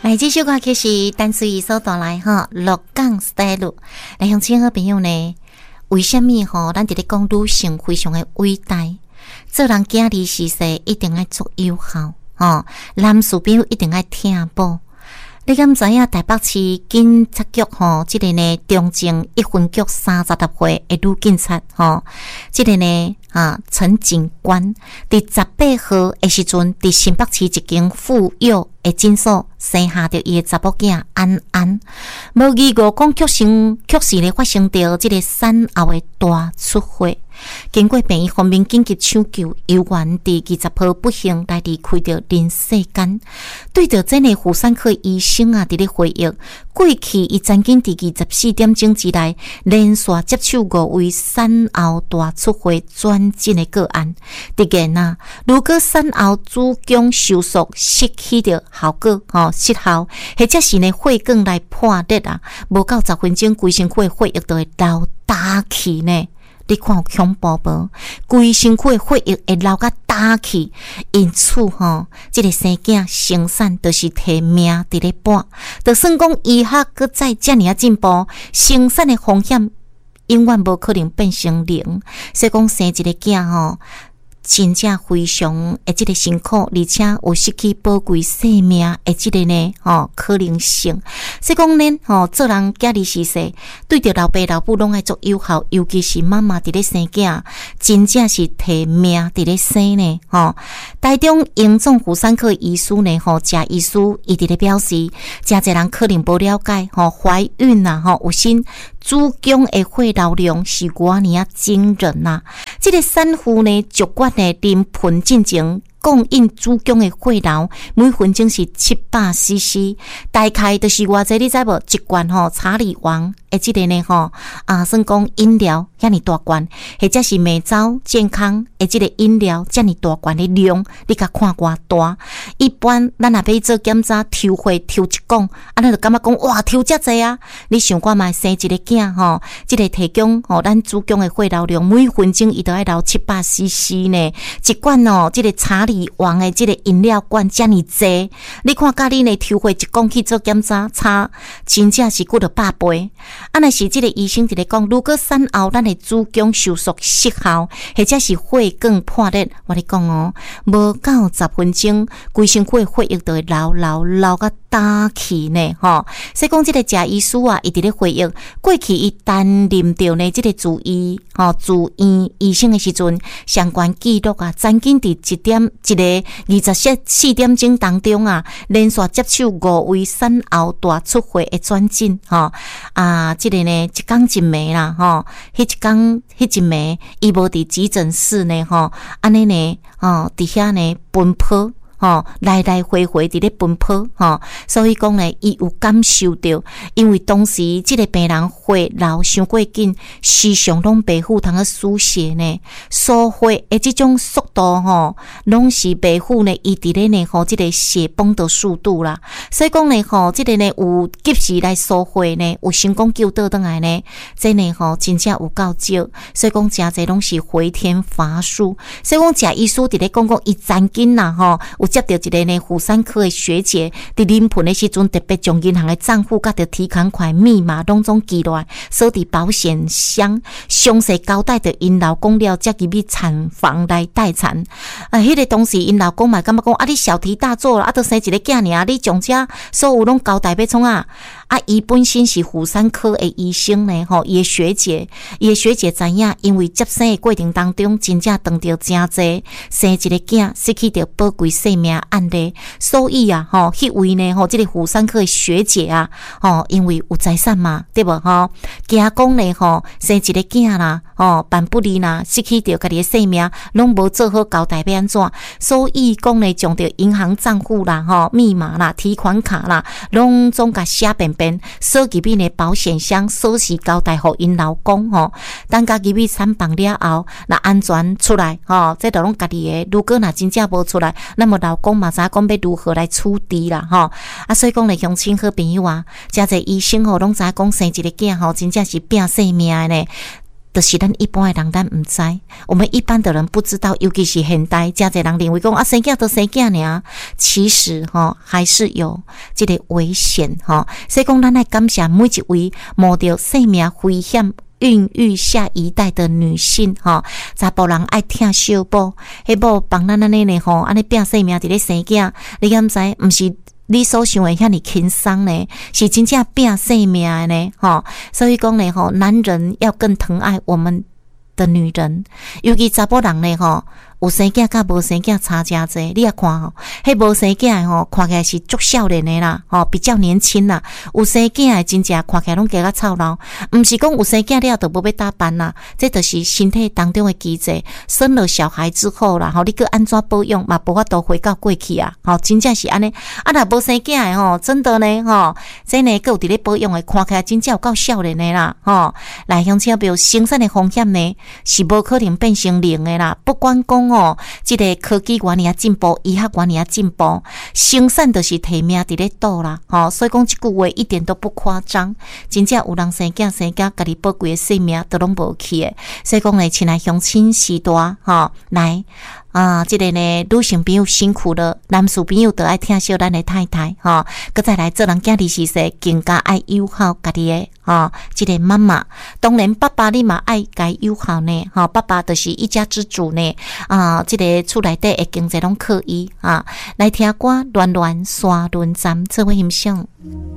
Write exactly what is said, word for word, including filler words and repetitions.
来，这首歌曲是单随所带来哈，鹿港 style。来，乡亲好朋友呢，为什么吼？咱伫咧讲女性非常的伟大，做人家己事事一定要做有效吼，男士朋友一定要听报。你敢知影台北市警察局吼，即、這个呢中正一分局三十六岁的女警察吼，即、這個呢啊陳警官伫十八號的時陣，伫新北市一間婦幼的診所生下着伊的查某囝安安，無意外講確實確實咧發生着即個產後的大出血。經過病院方面緊急搶救，有緣佇二十號不幸來離開着人世間。對着這個婦產科醫生啊，佇咧回憶，過去伊曾經佇二十四點鐘之內連續接手五位產後大出血轉診的個案。當然啊，如果產後子宮收縮失去着效果，吼、哦、失效，或者是呢血管來破裂啊，無到十分鐘，規身軀血液就會流打去呢。你看有恐怖無？規身軀血液會流甲打去，因此吼，即、這個生囝生產就是摕命佇咧搏。就算講醫學閣再遮爾啊進步，生產的風險永遠無可能變成零。所以講生一個囝吼，真正非常誒，即個辛苦，而且有失去寶貴生命誒，即個呢，吼、哦、可能性。所以講呢，吼、哦、做人家己事事，對着老爸老母攏愛做有效，尤其是媽媽佇咧生囝，真正是摕命佇咧生呢。吼、哦，台中榮總婦產科醫師呢，吼謝醫師伊佇咧表示，真儕人可能無了解，吼、哦、懷孕啊，吼、哦、有心子宮誒血流量是偌爾啊驚人啊！即、這個產婦呢，足管呢，臨盆進前供應子宮的血流每分鐘是七百 C C， 大概就是偌濟你知無？一罐吼查理王誒，即個呢吼啊，算講飲料遐爾大罐，或者是美招健康誒，即個飲料遮爾大罐的量，你甲看偌大？一般咱若要做檢查，抽血抽一罐，啊，咱就感覺講哇，抽遮濟啊！你想看覓生一個囝吼，即、這個提供吼咱子宮的血流量每分鐘伊都要流七百 C C 呢，一罐哦，即、這個查理王的即個飲料罐遮爾濟，你看甲你呢抽血一罐去做檢查，差真正是幾多百倍。啊，若是即個醫生佇咧講，如果產後咱的子宮收縮失效，或者是血管破裂，我咧講哦，無到十分鐘，規身軀血液就會流流流甲打去呢，吼。所以講即個謝醫師啊，伊佇咧回憶，過去伊擔任着呢即個主醫，吼主醫醫生的時陣，相關記錄啊，曾經佇一點一個二十四點鐘當中啊，連續接手五位產後大出血的轉診，吼啊。即個呢，一工一暝啦，吼，迄一工迄一暝，伊無佇急診室呢，吼，安尼呢，吼，佇遐呢奔波。吼，來來回回佇咧奔波，吼，所以講呢，伊有感受到，因為當時即個病人血流傷過緊，時常攏白虎通個輸血呢，輸血誒即種速度吼，攏是白虎呢，伊佇咧呢吼，即個血崩的速度啦，所以講呢吼，即個呢有及時來輸血呢，有成功救倒轉來呢，即呢吼真正有夠少，所以講誠濟攏是回天乏術，所以講謝醫師佇咧講講伊曾經啦吼。接到一個呢婦產科的學姐，佇臨盆的時陣特別將銀行的賬戶甲着提款款密碼攏總記落來，鎖佇保險箱，詳細交代着因老公了，才入去產房來待產。啊，迄、那個當時因老公嘛感覺講，啊，你小題大做了，啊，都生一個囝爾，你將這所有攏交代要創啊？啊，伊本身是婦產科的醫生呢，吼，伊的學姐，伊的學姐知影，因為接生的過程當中，真正當着真濟生一個囝，失去着寶貴生命案例，所以啊，吼，迄位呢，吼，即個婦產科的學姐啊，吼，因為有財產嘛，對無吼，驚講呢，吼，生一個囝啦，吼，辦不利啦，失去着家己的生命，攏無做好交代要安怎，所以講呢，將着銀行賬戶啦，吼，密碼啦，提款卡啦，攏總甲寫便便，鎖入去呢保險箱，鎖匙交代互因老公吼，等家己去產房了後，若安全出來，吼，這都攏家己的，如果若真正無出來，那麼老公嘛知影講要如何來處置啦，吼啊，所以講咧，鄉親好朋友啊，誠濟醫生吼，攏知影講生一個囝吼，真正是拼性命的呢。 就是咱一般的人咱唔知，我们一般的人不知道，尤其是现代，真侪人认为讲啊生囝都生囝尔，其实吼、哦、还是有这个危险吼、哦。所以讲咱来感谢每一位冒着生命危险孕育下一代的女性吼，查甫人爱听小宝，迄宝帮咱安尼呢吼，安尼拼生命伫咧生囝，你敢知？毋是你所想的遐尼轻松呢，是真正拼生命的呢吼。所以讲呢吼，男人要更疼爱我们的女人，尤其查甫人呢吼。有生囝甲无生囝差真济，你也看吼，迄无生囝的吼，看起来是足少年的啦，吼比较年轻啦。有生囝的真正看起来拢加较操劳，毋是讲有生囝了就无要打扮啦，这就是身体当中的机制。生了小孩之后啦，吼你个安怎保养嘛，无法度回到过去啊，吼真正是安尼。啊，若无生囝的吼，真的呢吼，这呢个有伫咧保养的，看起来真正有够少年的啦，吼。来乡亲朋友，生产的风险呢是无可能变成零的啦，不管讲。哦，这个科技原来进步，医学原来进步，生产就是提命伫咧倒啦，吼、哦，所以讲这句话一点都不夸张，真正有人生囝生囝，家己宝贵的性命都拢无去的，所以讲呢，亲爱乡亲时代，吼、哦，来。啊，这个呢，女性朋友辛苦了，男士朋友都爱听小咱的太太哈，佮、哦、再来做人囝的时势，更加爱友好家己的哈，这个妈妈，当然爸爸你嘛爱该友好呢，哈、哦，爸爸就是一家之主呢，啊，这个厝内底的经济拢可以啊，来听歌，乱乱山轮站，做伙欣赏。